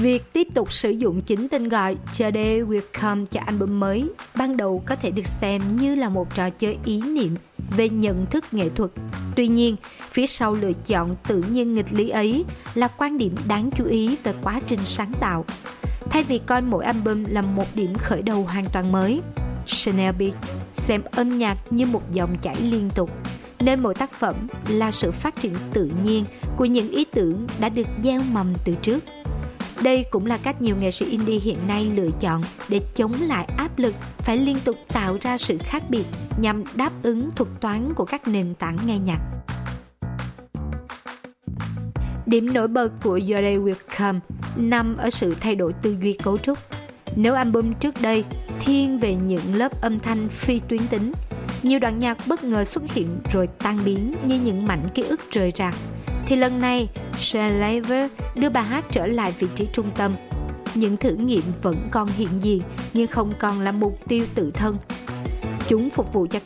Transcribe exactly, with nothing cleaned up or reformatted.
Việc tiếp tục sử dụng chính tên gọi Today Will Come cho album mới ban đầu có thể được xem như là một trò chơi ý niệm về nhận thức nghệ thuật. Tuy nhiên, phía sau lựa chọn tự nhiên nghịch lý ấy là quan điểm đáng chú ý về quá trình sáng tạo. Thay vì coi mỗi album là một điểm khởi đầu hoàn toàn mới, Chanel Beat xem âm nhạc như một dòng chảy liên tục, nên mỗi tác phẩm là sự phát triển tự nhiên của những ý tưởng đã được gieo mầm từ trước. Đây cũng là cách nhiều nghệ sĩ indie hiện nay lựa chọn để chống lại áp lực phải liên tục tạo ra sự khác biệt nhằm đáp ứng thuật toán của các nền tảng nghe nhạc. Điểm nổi bật của Your Day Will Come nằm ở sự thay đổi tư duy cấu trúc. Nếu album trước đây thiên về những lớp âm thanh phi tuyến tính, nhiều đoạn nhạc bất ngờ xuất hiện rồi tan biến như những mảnh ký ức rời rạc, thì lần này Chanel đưa bài hát trở lại vị trí trung tâm. Những thử nghiệm vẫn còn hiện diện nhưng không còn là mục tiêu tự thân. Chúng phục vụ cho